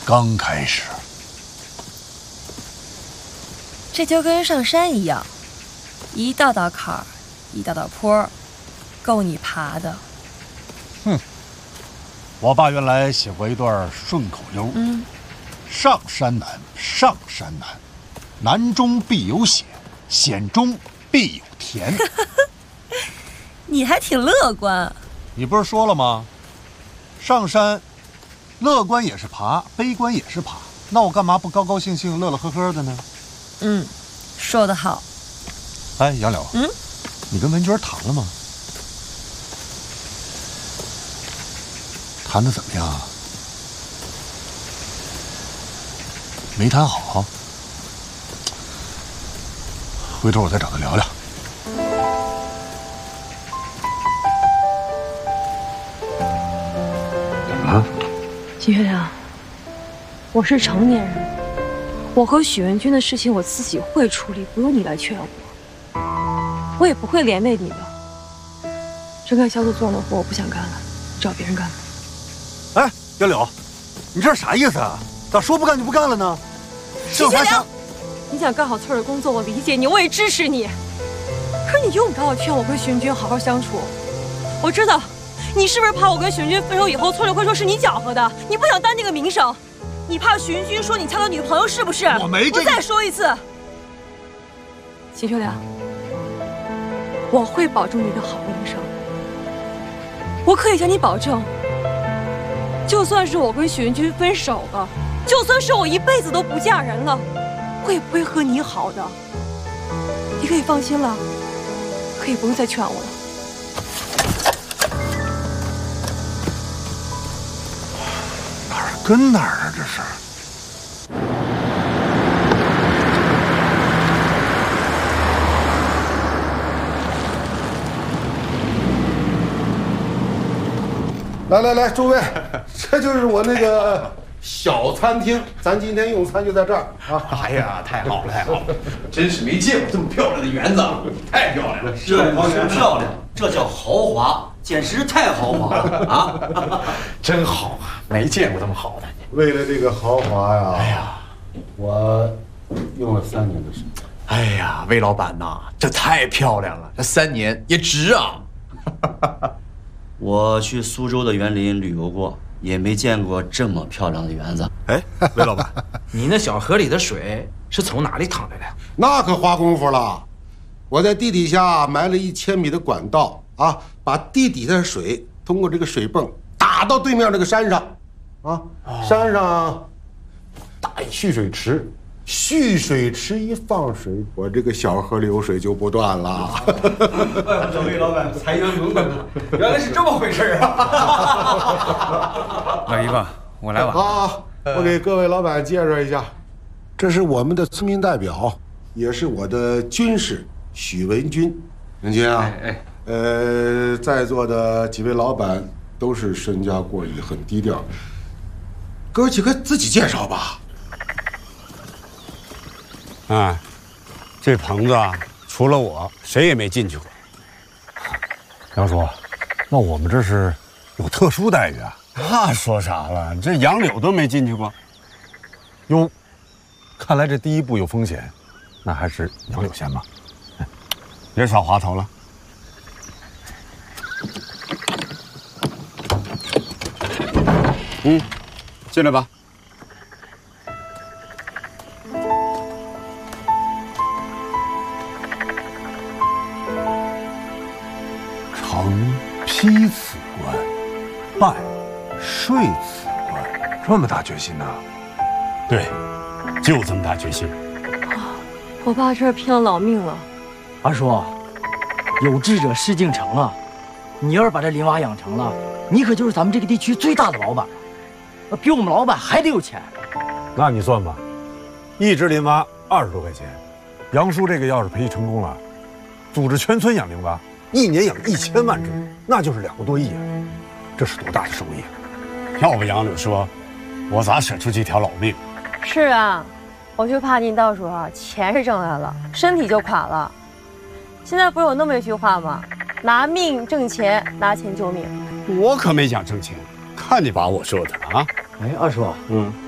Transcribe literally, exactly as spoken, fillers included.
刚开始。 这就跟上山一样，一道道坎儿，一道道坡，够你爬的。 哼，我爸原来写过一段顺口溜， 嗯， 上山难，上山难，难中必有险，险中必有甜。 你还挺乐观。 你不是说了吗？上山，乐观也是爬，悲观也是爬。那我干嘛不高高兴兴、乐乐呵呵的呢？ 嗯，说得好。 哎，杨柳， 嗯， 你跟文娟谈了吗？谈的怎么样啊？没谈好，回头我再找他聊聊。怎么了？ 金月亮，我是成年人，我和许文军的事情我自己会处理，不用你来劝我，我也不会连累你的。这干小组做的活我不想干了，找别人干吧。 哎，杨柳，你这是啥意思啊？咋说不干就不干了呢？ 金月亮，你想干好村儿的工作，我理解你，我也支持你。可是你用不着劝我跟许文军好好相处。我知道，你是不是怕我跟许文军分手以后，村里会说是你搅和的？你不想担那个名声，你怕许文军说你抢他女朋友，是不是？ 我没这个。 我再说一次，秦秋良，我会保证你的好名声。我可以向你保证，就算是我跟许文军分手了，就算是我一辈子都不嫁人了，我也不会和你好的。你可以放心了，可以不用再劝我了。 哪儿跟哪儿啊？这是。 来来来，诸位，这就是我那个小餐厅，咱今天用餐就在这儿啊！ 哎呀，太好了，太好了，真是没见过这么漂亮的园子，太漂亮了。 这不是漂亮，这叫豪华，简直太豪华了啊！ 真好啊，没见过这么好的。 为了这个豪华呀，哎呀，我用了三年的时间。 哎呀，魏老板呐，这太漂亮了，这三年也值啊！ 我去苏州的园林旅游过，也没见过这么漂亮的园子。 哎，魏老板， 你那小河里的水是从哪里淌来的呀？ 那可花功夫了，我在地底下埋了一千米的管道啊，把地底下的水通过这个水泵打到对面那个山上，啊，山上打一蓄水池。蓄水池一放水，我这个小河流水就不断了。 这魏老板财源滚滚啊！原来是这么回事啊！ 老姨夫，我来晚啊，我给各位老板介绍一下，这是我们的村民代表，也是我的军师许文军。文军啊，哎哎，呃，在座的几位老板都是身家过亿，很低调。哥几个自己介绍吧。 哎，这棚子啊，除了我，谁也没进去过。 杨叔，那我们这是有特殊待遇啊？ 那说啥了？这杨柳都没进去过。 哟，看来这第一步有风险，那还是杨柳先吧。 哎，别耍滑头了。嗯，进来吧。 批此官，拜税此官，这么大决心呢？ 对，就这么大决心。 啊，我爸这儿拼了老命了。 二叔，有志者事竟成啊！你要是把这林娃养成了，你可就是咱们这个地区最大的老板了，比我们老板还得有钱。 那你算吧，一只林蛙二十多块钱，杨叔这个要是培育成功了，组织全村养林蛙。一年养一千万只，那就是两个多亿啊！这是多大的收益啊！ 要不杨柳说，我咋舍出这条老命？ 是啊，我就怕您到时候啊，钱是挣来了，身体就垮了。现在不是有那么一句话吗？拿命挣钱，拿钱救命。 我可没想挣钱，看你把我说的啊！ 哎，二叔，嗯，